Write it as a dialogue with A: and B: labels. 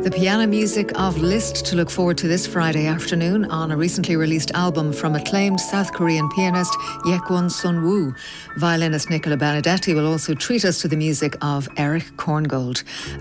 A: The piano music of Liszt to look forward to this Friday afternoon on a recently released album from acclaimed South Korean pianist Yekwon Sun-woo. Violinist Nicola Benedetti will also treat us to the music of Erich Korngold.